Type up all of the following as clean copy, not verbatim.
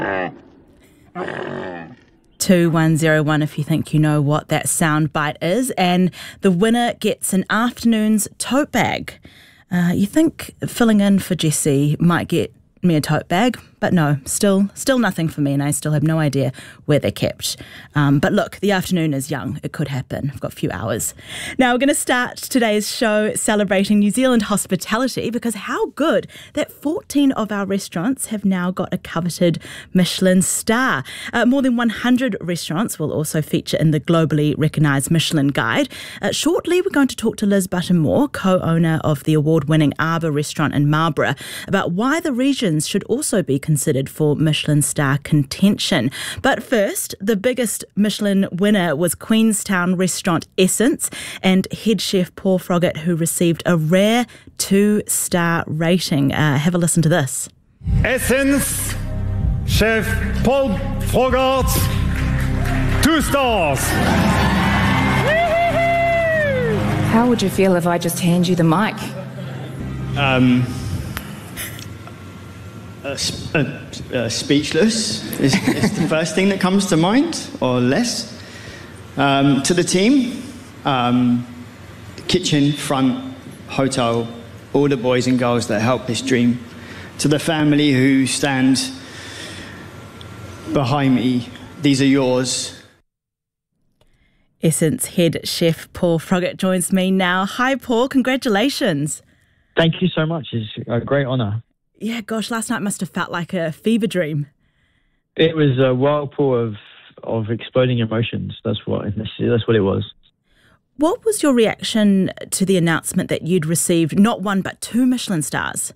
2101 if you think you know what that sound bite is, and the winner gets an afternoon's tote bag. You think filling in for Jessie might get me a tote bag, but no, still nothing for me, and I still have no idea where they're kept. But look, the afternoon is young. It could happen. I've got a few hours. Now we're going to start today's show celebrating New Zealand hospitality, because how good that 14 of our restaurants have now got a coveted Michelin star. More than 100 restaurants will also feature in the globally recognised Michelin Guide. Shortly, we're going to talk to Liz Button-Moore, co-owner of the award-winning Arbour restaurant in Marlborough, about why the regions should also be considered for Michelin star contention. But first, the biggest Michelin winner was Queenstown restaurant Essence and head chef Paul Froggatt, who received a rare 2-star rating. Have a listen to this. Essence, Chef Paul Froggatt, 2 stars. How would you feel if I just hand you the mic? Speechless is the first thing that comes to mind, or less. To the team, kitchen, front, hotel, all the boys and girls that help this dream. To the family who stand behind me, these are yours. Essence head chef Paul Froggatt joins me now. Hi Paul, congratulations. Thank you so much. It's a great honour. Yeah, gosh, last night must have felt like a fever dream. It was a whirlpool of exploding emotions. That's what it was. What was your reaction to the announcement that you'd received not 1 but 2 Michelin stars?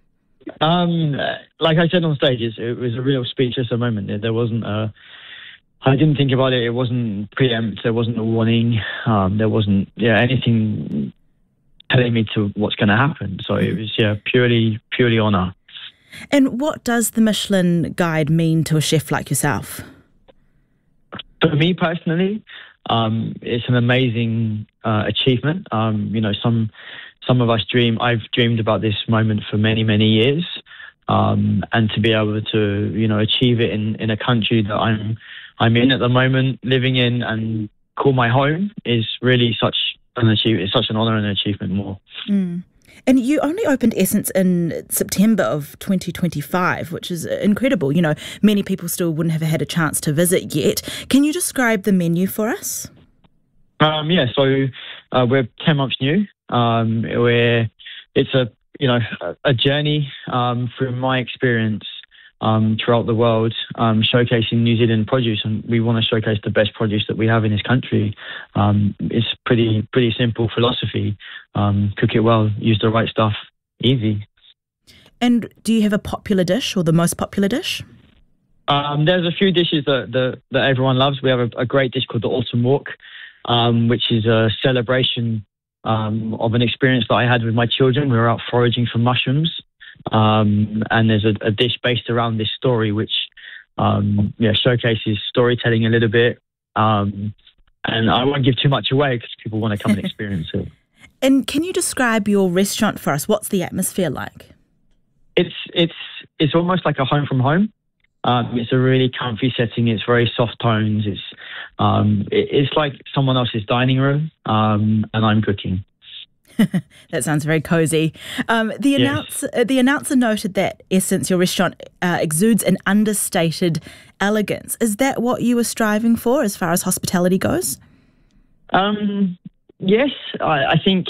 Like I said on stage, it was a real speechless moment. There wasn't I didn't think about it. It wasn't preempt. There wasn't a warning. There wasn't anything telling me to what's going to happen. So it was purely honour. And what does the Michelin Guide mean to a chef like yourself? For me personally, it's an amazing achievement. Some of us I've dreamed about this moment for many, many years. And to be able to, achieve it in a country that I'm in at the moment, living in and call my home is really such an achievement. It's such an honour and an achievement more. Mm. And you only opened Essence in September of 2025, which is incredible. Many people still wouldn't have had a chance to visit yet. Can you describe the menu for us? So we're 10 months new. It's a journey through my experience throughout the world, showcasing New Zealand produce, and we want to showcase the best produce that we have in this country. It's pretty simple philosophy. Cook it well, use the right stuff, easy. And do you have a popular dish, or the most popular dish? There's a few dishes that everyone loves. We have a great dish called the Autumn Walk, which is a celebration of an experience that I had with my children. We were out foraging for mushrooms. And there's a dish based around this story, which showcases storytelling a little bit. And I won't give too much away because people want to come and experience it. And can you describe your restaurant for us? What's the atmosphere like? It's almost like a home from home. It's a really comfy setting. It's very soft tones. It's like someone else's dining room, and I'm cooking. That sounds very cosy. The announcer noted that Essence, your restaurant, exudes an understated elegance. Is that what you were striving for as far as hospitality goes? Yes, I think,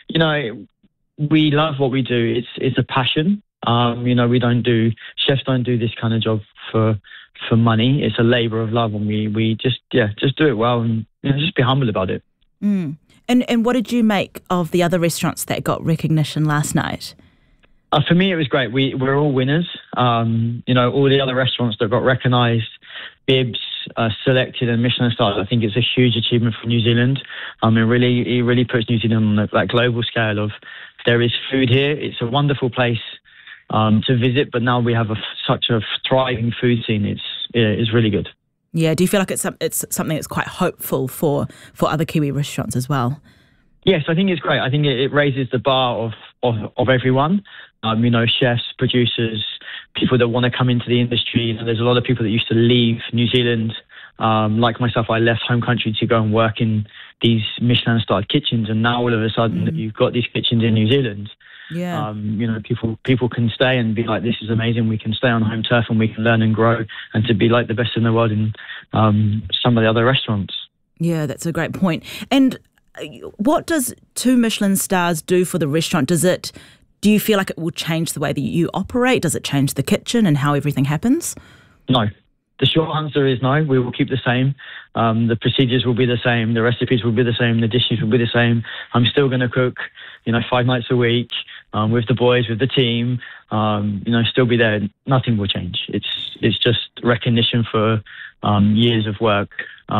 we love what we do. It's a passion. Chefs don't do this kind of job for money. It's a labour of love, and we just do it well and just be humble about it. Mm. And what did you make of the other restaurants that got recognition last night? For me, it was great. We're all winners. All the other restaurants that got recognised, Bibs, selected and Michelin starred. I think it's a huge achievement for New Zealand. It really puts New Zealand on that global scale of there is food here. It's a wonderful place to visit, but now we have such a thriving food scene. It's really good. Yeah, do you feel like it's something that's quite hopeful for other Kiwi restaurants as well? Yes, I think it's great. I think it raises the bar of everyone. Chefs, producers, people that want to come into the industry. There's a lot of people that used to leave New Zealand. Like myself, I left home country to go and work in these Michelin-starred kitchens, and now all of a sudden you've got these kitchens in New Zealand. Yeah. People can stay and be like, this is amazing. We can stay on home turf and we can learn and grow, and to be like the best in the world in some of the other restaurants. Yeah, that's a great point. And what does 2 Michelin stars do for the restaurant? Do you feel like it will change the way that you operate? Does it change the kitchen and how everything happens? No. The short answer is no. We will keep the same. The procedures will be the same. The recipes will be the same. The dishes will be the same. I'm still going to cook, 5 nights a week with the boys, with the team. Still be there. Nothing will change. It's just recognition for years of work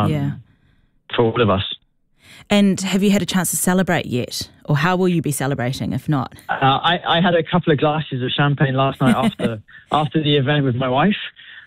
for all of us. And have you had a chance to celebrate yet? Or how will you be celebrating if not? I had a couple of glasses of champagne last night after the event with my wife.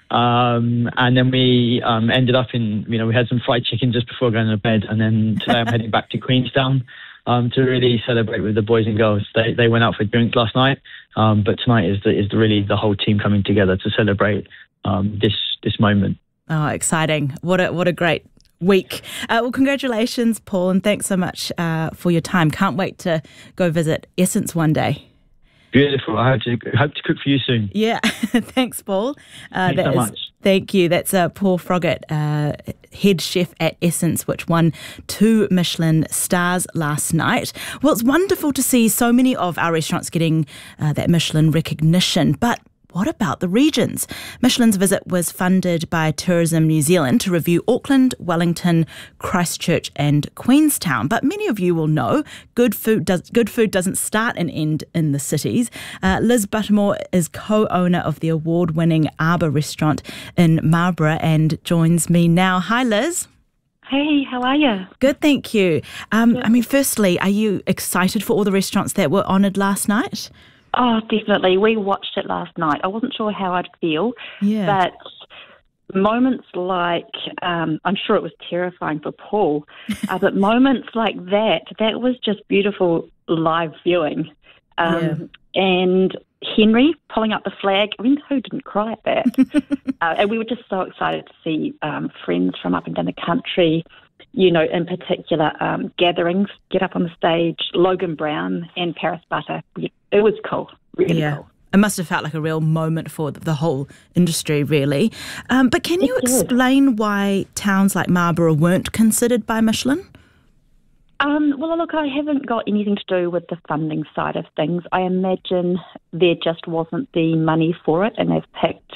And then we ended up we had some fried chicken just before going to bed. And then today I'm heading back to Queenstown to really celebrate with the boys and girls. They went out for drinks last night, but tonight is really the whole team coming together to celebrate this moment. Oh, exciting. What a great week. Well, congratulations, Paul, and thanks so much for your time. Can't wait to go visit Essence one day. Beautiful. I hope to cook for you soon. Yeah. Thanks, Paul. Thanks so much. Thank you. That's Paul Froggatt, head chef at Essence, which won 2 Michelin stars last night. Well, it's wonderful to see so many of our restaurants getting that Michelin recognition, but what about the regions? Michelin's visit was funded by Tourism New Zealand to review Auckland, Wellington, Christchurch and Queenstown. But many of you will know good food doesn't start and end in the cities. Liz Buttermore is co-owner of the award-winning Arbour restaurant in Marlborough and joins me now. Hi, Liz. Hey, how are you? Good, thank you. Firstly, are you excited for all the restaurants that were honoured last night? Oh, definitely. We watched it last night. I wasn't sure how I'd feel, but moments like, I'm sure it was terrifying for Paul, but moments like that was just beautiful live viewing. And Henry pulling up the flag, who didn't cry at that? And we were just so excited to see friends from up and down the country, in particular, gatherings, get up on the stage, Logan Brown and Paris Butter. It was cool, really cool. It must have felt like a real moment for the whole industry, really. But can you explain why towns like Marlborough weren't considered by Michelin? Well, look, I haven't got anything to do with the funding side of things. I imagine there just wasn't the money for it, and they've picked,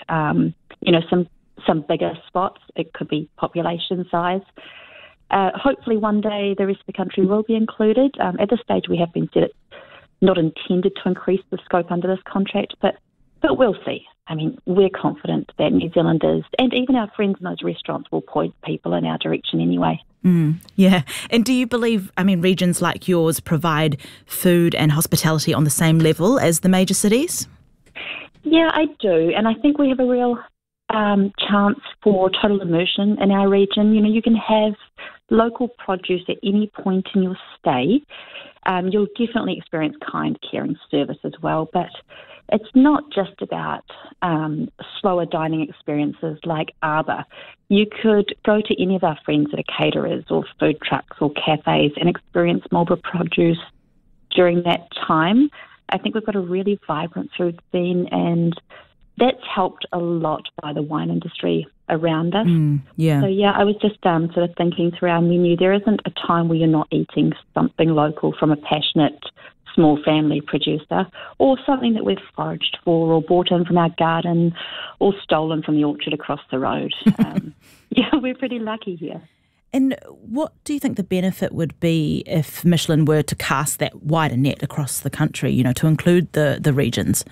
some bigger spots. It could be population size. Hopefully one day the rest of the country will be included. At this stage we have been said it's not intended to increase the scope under this contract, but we'll see. We're confident that New Zealanders and even our friends in those restaurants will point people in our direction anyway. Yeah. And do you believe, regions like yours provide food and hospitality on the same level as the major cities? Yeah, I do. And I think we have a real chance for total immersion in our region. You can have local produce at any point in your stay. You'll definitely experience kind, caring service as well, but it's not just about slower dining experiences like Arbour. You could go to any of our friends that are caterers or food trucks or cafes and experience Marlborough produce during that time. I think we've got a really vibrant food scene, and that's helped a lot by the wine industry around us. So, I was just sort of thinking through our menu. There isn't a time where you're not eating something local from a passionate small family producer, or something that we've foraged for or bought in from our garden or stolen from the orchard across the road. We're pretty lucky here. And what do you think the benefit would be if Michelin were to cast that wider net across the country, to include the regions?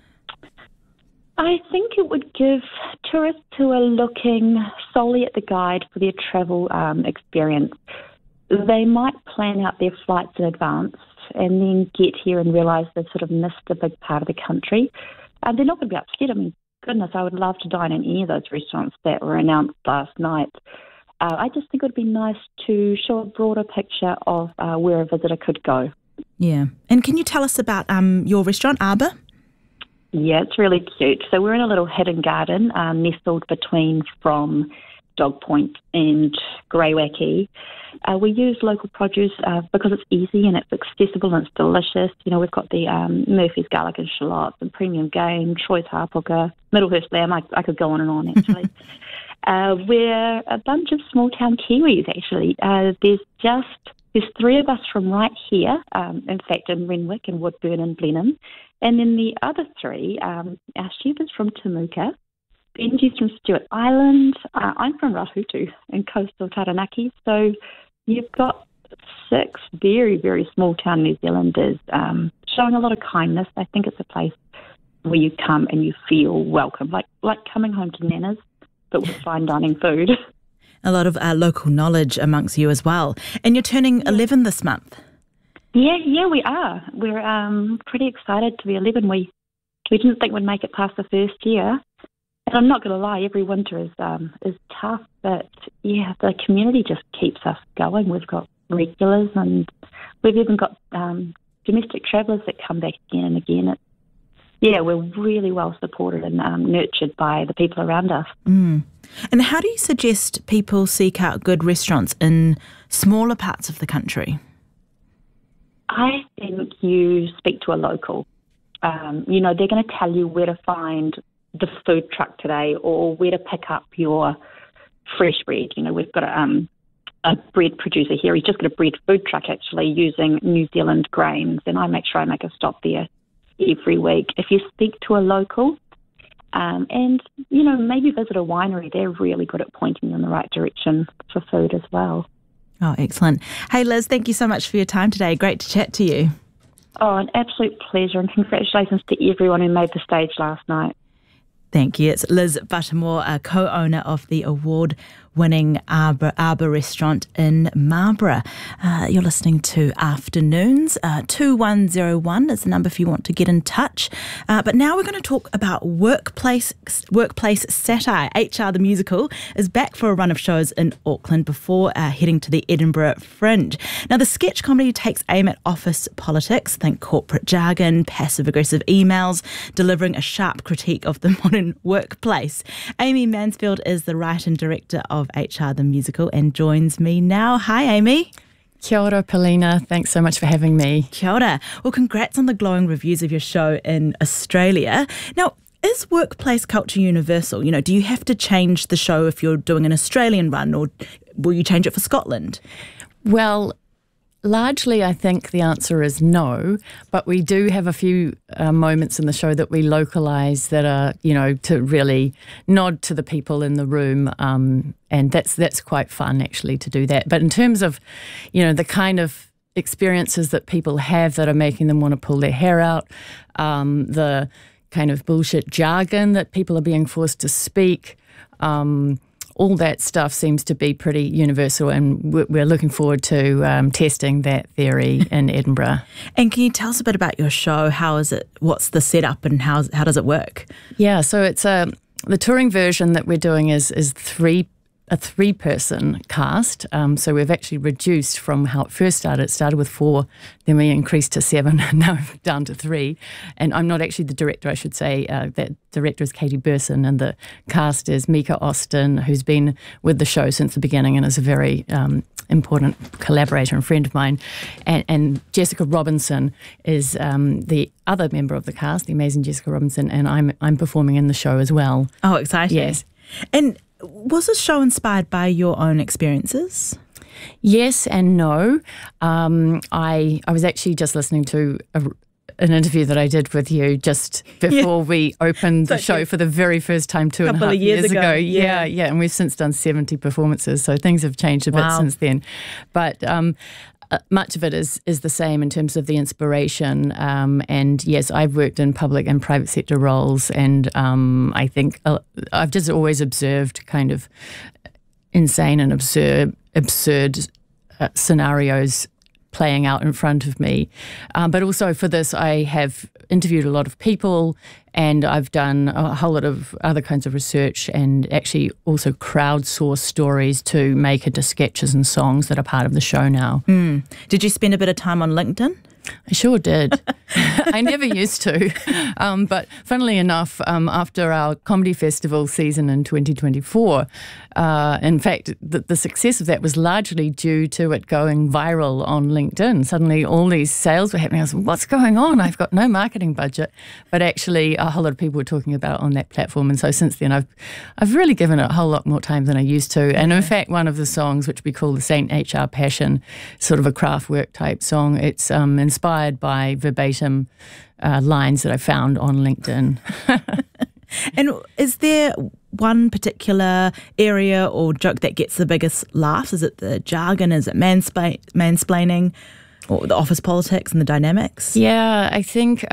I think it would give tourists who are looking solely at the guide for their travel experience, they might plan out their flights in advance and then get here and realise they've sort of missed a big part of the country. They're not going to be upset. Goodness, I would love to dine in any of those restaurants that were announced last night. I just think it would be nice to show a broader picture of where a visitor could go. Yeah. And can you tell us about your restaurant, Arbor? Yeah, it's really cute. So we're in a little hidden garden nestled between from Dog Point and Greywacke. We use local produce because it's easy and it's accessible and it's delicious. You know, we've got the Murphy's garlic and shallots and premium game, Troy's hāpoka, Middlehurst lamb. I could go on and on, actually. We're a bunch of small-town Kiwis, actually. There's three of us from right here, in fact, in Renwick and Woodburn and Blenheim. And then the other three, our chef is from Temuka, Benji's from Stewart Island, I'm from Rahutu in coastal Taranaki. So you've got 6 very, very small-town New Zealanders showing a lot of kindness. I think it's a place where you come and you feel welcome, like coming home to Nana's, but with fine dining food. A lot of local knowledge amongst you as well. And you're turning 11 this month. Yeah, we are. We're pretty excited to be 11. We didn't think we'd make it past the first year. And I'm not going to lie, every winter is tough, but yeah, the community just keeps us going. We've got regulars and we've even got domestic travellers that come back again and again. We're really well supported and nurtured by the people around us. Mm. And how do you suggest people seek out good restaurants in smaller parts of the country? I think you speak to a local. They're going to tell you where to find the food truck today or where to pick up your fresh bread. You know, we've got a bread producer here. He's just got a bread food truck actually using New Zealand grains, and I make sure I make a stop there every week. If you speak to a local and, maybe visit a winery, they're really good at pointing you in the right direction for food as well. Oh, excellent. Hey, Liz, thank you so much for your time today. Great to chat to you. Oh, an absolute pleasure, and congratulations to everyone who made the stage last night. Thank you. It's Liz Buttermore, a co-owner of the award-winning Arbor restaurant in Marlborough. You're listening to Afternoons. 2101 is the number if you want to get in touch. But now we're going to talk about workplace satire. HR the Musical is back for a run of shows in Auckland before heading to the Edinburgh Fringe. Now, the sketch comedy takes aim at office politics, think corporate jargon, passive-aggressive emails, delivering a sharp critique of the modern workplace. Amy Mansfield is the writer and director of HR the Musical and joins me now. Hi, Amy. Kia ora, Paulina. Thanks so much for having me. Kia ora. Well, congrats on the glowing reviews of your show in Australia. Now, is workplace culture universal? Do you have to change the show if you're doing an Australian run, or will you change it for Scotland? Well, largely, I think the answer is no, but we do have a few moments in the show that we localise that are, to really nod to the people in the room, and that's quite fun actually to do that. But in terms of, the kind of experiences that people have that are making them want to pull their hair out, the kind of bullshit jargon that people are being forced to speak, all that stuff seems to be pretty universal, and we're looking forward to testing that theory in Edinburgh. And can you tell us a bit about your show? How is it? What's the setup, and how does it work? Yeah, so it's the touring version that we're doing is a 3-person cast. So we've actually reduced from how it first started. It started with 4, then we increased to 7, and now we're down to 3. And I'm not actually the director, I should say. That director is Katie Burson, and the cast is Mika Austin, who's been with the show since the beginning and is a very important collaborator and friend of mine. And Jessica Robinson is the other member of the cast, the amazing Jessica Robinson, and I'm performing in the show as well. Oh, exciting. Yes. And was this show inspired by your own experiences? Yes and no. I was actually just listening to an interview that I did with you just before we opened the show for the very first time 2.5 years ago. Yeah, and we've since done 70 performances, so things have changed a bit since then. But much of it is the same in terms of the inspiration. And yes, I've worked in public and private sector roles, and I think I've just always observed kind of insane and absurd scenarios playing out in front of me. But also for this, I have interviewed a lot of people, and I've done a whole lot of other kinds of research, and actually also crowdsourced stories to make into sketches and songs that are part of the show now. Did you spend a bit of time on LinkedIn? I sure did. I never used to. But funnily enough, after our comedy festival season in 2024, in fact, the success of that was largely due to it going viral on LinkedIn. Suddenly all these sales were happening. I was like, what's going on? I've got no marketing budget. But actually a whole lot of people were talking about it on that platform. And so since then I've really given it a whole lot more time than I used to. And in fact, one of the songs, which we call the Saint HR Passion, sort of a craft work type song, it's inspired by verbatim lines that I found on LinkedIn. And is there one particular area or joke that gets the biggest laughs? Is it the jargon? Is it mansplaining? Or the office politics and the dynamics? Yeah, I think